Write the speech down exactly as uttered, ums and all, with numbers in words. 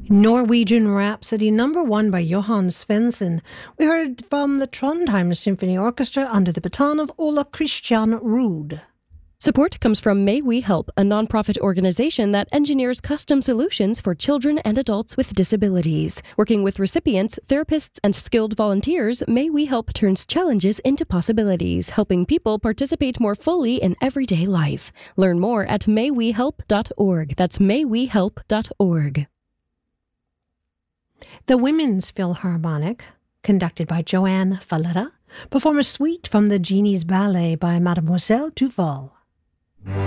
Norwegian Rhapsody, number one by Johan Svensson. We heard from the Trondheim Symphony Orchestra under the baton of Ola Christian Ruud. Support comes from May We Help, a nonprofit organization that engineers custom solutions for children and adults with disabilities. Working with recipients, therapists, and skilled volunteers, May We Help turns challenges into possibilities, helping people participate more fully in everyday life. Learn more at may we help dot org. That's may we help dot org. The Women's Philharmonic, conducted by Joanne Falletta, perform a suite from the Genie's Ballet by Mademoiselle Duval.